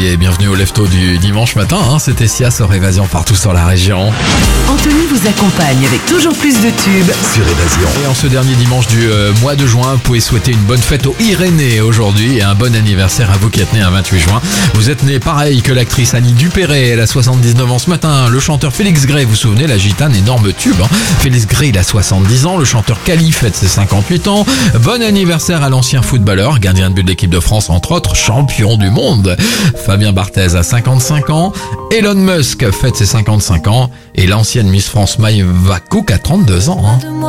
et bienvenue au Lefto du dimanche matin. C'était Sia sur Évasion partout sur la région. Anthony vous accompagne avec toujours plus de tubes sur Évasion. Et en ce dernier dimanche du mois de juin, vous pouvez souhaiter une bonne fête aux Irénée aujourd'hui et un bon anniversaire à vous qui êtes né un 28 juin. Vous êtes né pareil que l'actrice Annie Dupéré, elle a 79 ans ce matin. Le chanteur Félix Gray, vous vous souvenez, la gitane, énorme tube. Félix Gray, il a 70 ans. Le chanteur Kali fête ses 58 ans. Bon anniversaire à l'ancien footballeur, gardien de but de l'équipe de France, entre autres, champion du monde. Fabien Barthez a 55 ans. Elon Musk fête ses 55 ans. Et l'ancienne Miss France Maëva Cook a 32 ans.